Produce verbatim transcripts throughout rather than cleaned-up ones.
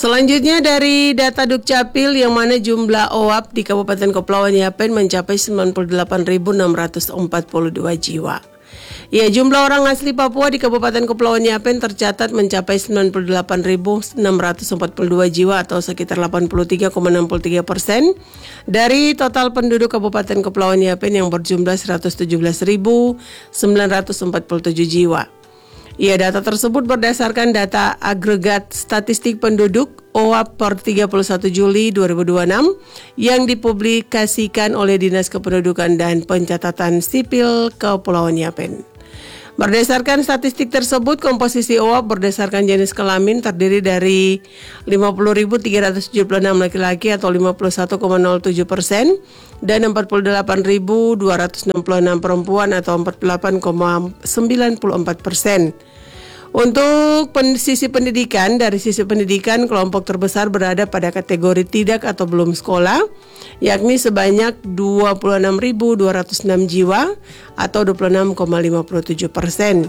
Selanjutnya dari data Dukcapil yang mana jumlah O A P di Kabupaten Kepulauan Yapen mencapai sembilan puluh delapan ribu enam ratus empat puluh dua jiwa. Ya, jumlah orang asli Papua di Kabupaten Kepulauan Yapen tercatat mencapai sembilan puluh delapan ribu enam ratus empat puluh dua jiwa atau sekitar delapan puluh tiga koma enam tiga persen dari total penduduk Kabupaten Kepulauan Yapen yang berjumlah seratus tujuh belas ribu sembilan ratus empat puluh tujuh jiwa. Ya, data tersebut berdasarkan data agregat statistik penduduk O A P per tiga puluh satu Juli dua ribu dua puluh enam yang dipublikasikan oleh Dinas Kependudukan dan Pencatatan Sipil Kepulauan Yapen. Berdasarkan statistik tersebut, komposisi O A P berdasarkan jenis kelamin terdiri dari lima puluh ribu tiga ratus tujuh puluh enam laki-laki atau lima puluh satu koma nol tujuh persen dan empat puluh delapan ribu dua ratus enam puluh enam perempuan atau empat puluh delapan koma sembilan empat persen. Untuk sisi pendidikan, dari sisi pendidikan kelompok terbesar berada pada kategori tidak atau belum sekolah, yakni sebanyak dua puluh enam ribu dua ratus enam jiwa atau dua puluh enam koma lima tujuh persen.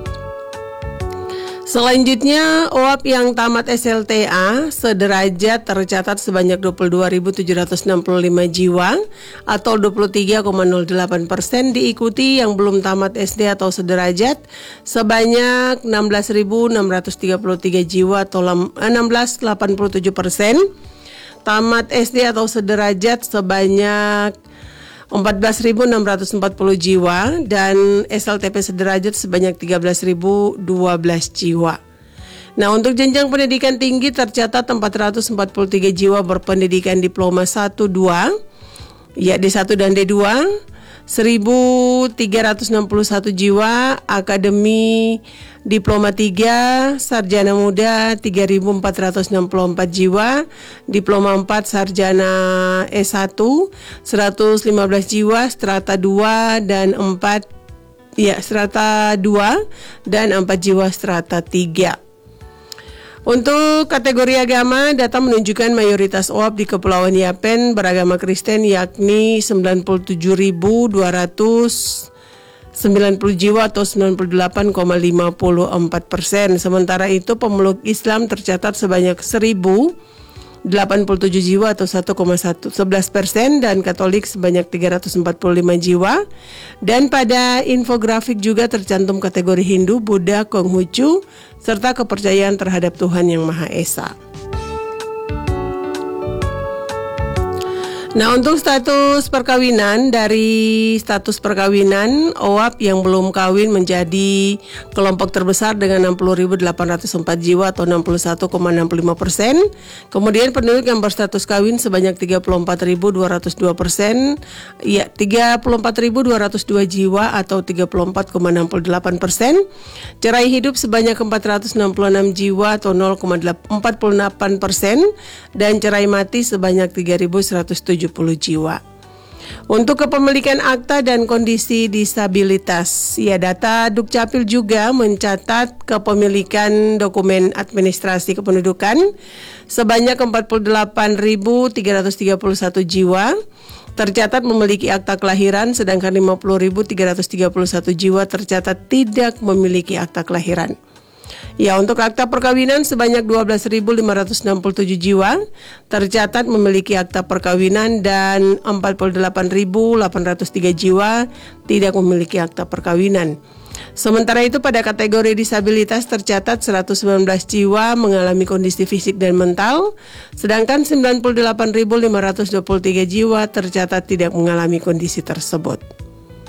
Selanjutnya, O A P yang tamat S L T A sederajat tercatat sebanyak dua puluh dua ribu tujuh ratus enam puluh lima jiwa atau dua puluh tiga koma nol delapan persen, diikuti yang belum tamat S D atau sederajat sebanyak enam belas ribu enam ratus tiga puluh tiga jiwa atau enam belas koma delapan tujuh persen, tamat S D atau sederajat sebanyak empat belas ribu enam ratus empat puluh jiwa dan S L T P sederajat sebanyak tiga belas ribu dua belas jiwa. Nah, untuk jenjang pendidikan tinggi tercatat empat ratus empat puluh tiga jiwa berpendidikan diploma satu dua, ya D satu dan D dua, seribu tiga ratus enam puluh satu jiwa akademi diploma tiga, sarjana muda tiga ribu empat ratus enam puluh empat jiwa, diploma empat sarjana S satu seratus lima belas jiwa, strata dua dan empat ya strata dua dan empat jiwa strata tiga. Untuk kategori agama, data menunjukkan mayoritas O A P di Kepulauan Yapen beragama Kristen yakni sembilan puluh tujuh ribu dua ratus sembilan puluh jiwa atau sembilan puluh delapan koma lima empat persen. Sementara itu pemeluk Islam tercatat sebanyak seribu delapan puluh tujuh jiwa atau satu koma sebelas persen dan Katolik sebanyak tiga ratus empat puluh lima jiwa. Dan pada infografik juga tercantum kategori Hindu, Buddha, Konghucu serta kepercayaan terhadap Tuhan Yang Maha Esa. Nah, untuk status perkawinan, dari status perkawinan O A P yang belum kawin menjadi kelompok terbesar dengan enam puluh ribu delapan ratus empat jiwa atau enam puluh satu koma enam lima persen. Kemudian penduduk yang berstatus kawin sebanyak tiga puluh empat ribu dua ratus dua persen, ya tiga puluh empat ribu dua ratus dua jiwa atau tiga puluh empat koma enam delapan persen. Cerai hidup sebanyak empat ratus enam puluh enam jiwa atau nol koma empat delapan persen dan cerai mati sebanyak tiga ribu seratus tujuh puluh jiwa. Untuk kepemilikan akta dan kondisi disabilitas, ya data Dukcapil juga mencatat kepemilikan dokumen administrasi kependudukan sebanyak empat puluh delapan ribu tiga ratus tiga puluh satu jiwa tercatat memiliki akta kelahiran, sedangkan lima puluh ribu tiga ratus tiga puluh satu jiwa tercatat tidak memiliki akta kelahiran. Ya, untuk akta perkawinan sebanyak dua belas ribu lima ratus enam puluh tujuh jiwa tercatat memiliki akta perkawinan dan empat puluh delapan ribu delapan ratus tiga jiwa tidak memiliki akta perkawinan. Sementara itu pada kategori disabilitas tercatat seratus sembilan belas jiwa mengalami kondisi fisik dan mental, sedangkan sembilan puluh delapan ribu lima ratus dua puluh tiga jiwa tercatat tidak mengalami kondisi tersebut.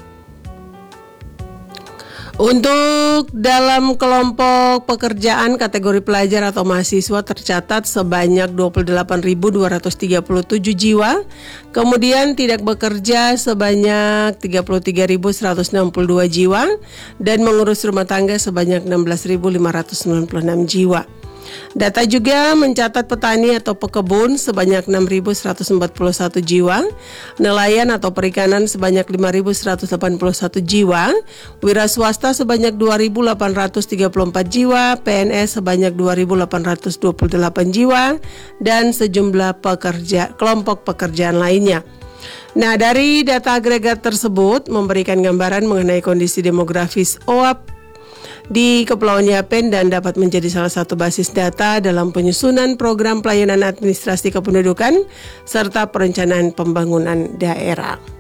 Untuk dalam kelompok pekerjaan kategori pelajar atau mahasiswa tercatat sebanyak dua puluh delapan ribu dua ratus tiga puluh tujuh jiwa, kemudian tidak bekerja sebanyak tiga puluh tiga ribu seratus enam puluh dua jiwa, dan mengurus rumah tangga sebanyak enam belas ribu lima ratus sembilan puluh enam jiwa. Data juga mencatat petani atau pekebun sebanyak enam ribu seratus empat puluh satu jiwa, nelayan atau perikanan sebanyak lima ribu seratus delapan puluh satu jiwa, wira swasta sebanyak dua ribu delapan ratus tiga puluh empat jiwa, P N S sebanyak dua ribu delapan ratus dua puluh delapan jiwa, dan sejumlah pekerja kelompok pekerjaan lainnya. Nah, dari data agregat tersebut memberikan gambaran mengenai kondisi demografis O A P di Kepulauan Yapen dan dapat menjadi salah satu basis data dalam penyusunan program pelayanan administrasi kependudukan serta perencanaan pembangunan daerah.